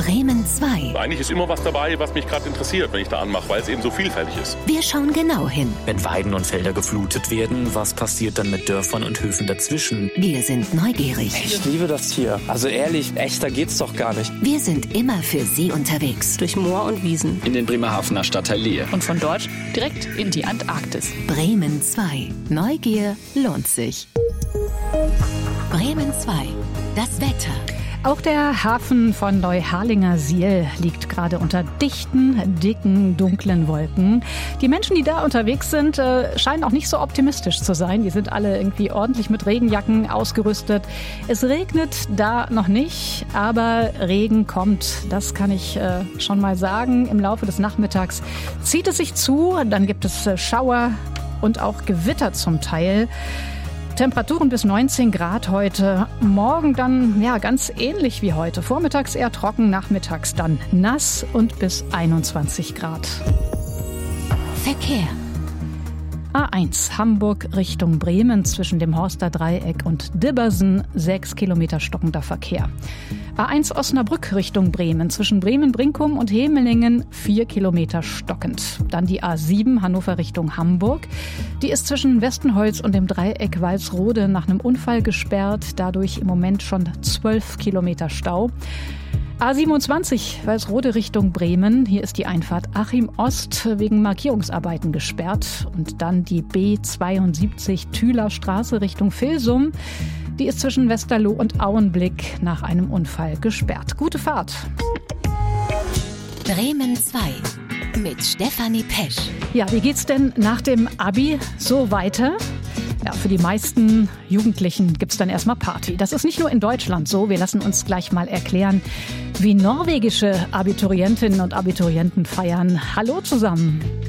Bremen 2. Eigentlich ist immer was dabei, was mich gerade interessiert, wenn ich da anmache, weil es eben so vielfältig ist. Wir schauen genau hin. Wenn Weiden und Felder geflutet werden, was passiert dann mit Dörfern und Höfen dazwischen? Wir sind neugierig. Ich liebe das hier. Also ehrlich, echter geht's doch gar nicht. Wir sind immer für Sie unterwegs. Durch Moor und Wiesen. In den Bremerhavener Stadtteil Lehe. Und von dort direkt in die Antarktis. Bremen 2. Neugier lohnt sich. Bremen 2. Das Wetter. Auch der Hafen von Neuharlingersiel liegt gerade unter dichten, dicken, dunklen Wolken. Die Menschen, die da unterwegs sind, scheinen auch nicht so optimistisch zu sein. Die sind alle irgendwie ordentlich mit Regenjacken ausgerüstet. Es regnet da noch nicht, aber Regen kommt. Das kann ich schon mal sagen. Im Laufe des Nachmittags zieht es sich zu. Dann gibt es Schauer und auch Gewitter zum Teil. Temperaturen bis 19 Grad heute. Morgen dann ganz ähnlich wie heute. Vormittags eher trocken, nachmittags dann nass und bis 21 Grad. Verkehr. A1 Hamburg Richtung Bremen zwischen dem Horster Dreieck und Dibbersen 6 Kilometer stockender Verkehr. A1 Osnabrück Richtung Bremen zwischen Bremen-Brinkum und Hemelingen 4 Kilometer stockend. Dann die A7 Hannover Richtung Hamburg. Die ist zwischen Westenholz und dem Dreieck Walsrode nach einem Unfall gesperrt. Dadurch im Moment schon 12 Kilometer Stau. A27 Walsrode Richtung Bremen. Hier ist die Einfahrt Achim Ost wegen Markierungsarbeiten gesperrt. Und dann die B72 Thüler Straße Richtung Vilsum. Die ist zwischen Westerloh und Auenblick nach einem Unfall gesperrt. Gute Fahrt. Bremen 2 mit Stefanie Pesch. Ja, wie geht's denn nach dem Abi so weiter? Ja, für die meisten Jugendlichen gibt's dann erstmal Party. Das ist nicht nur in Deutschland so. Wir lassen uns gleich mal erklären, wie norwegische Abiturientinnen und Abiturienten feiern. Hallo zusammen.